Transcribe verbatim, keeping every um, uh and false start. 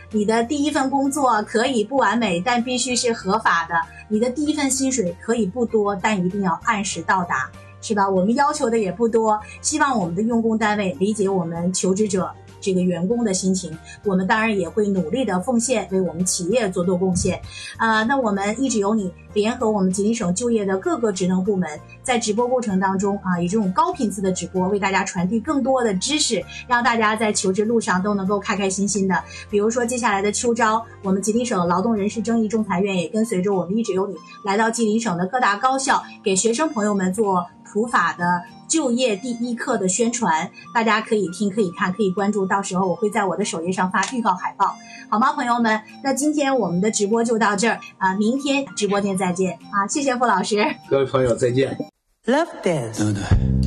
你的第一份工作可以不完美，但必须是合法的。你的第一份薪水可以不多，但一定要按时到达，是吧？我们要求的也不多，希望我们的用工单位理解我们求职者这个员工的心情，我们当然也会努力的奉献，为我们企业做做贡献。啊、呃，那我们一直有你联合我们吉林省就业的各个职能部门，在直播过程当中啊，以这种高频次的直播，为大家传递更多的知识，让大家在求职路上都能够开开心心的。比如说接下来的秋招，我们吉林省劳动人事争议仲裁院也跟随着我们一直有你来到吉林省的各大高校，给学生朋友们做普法的就业第一课的宣传，大家可以听可以看可以关注，到时候我会在我的首页上发预告海报，好吗朋友们？那今天我们的直播就到这儿啊，明天直播间再见啊，谢谢傅老师， 各位朋友再见。 Love dance。对对。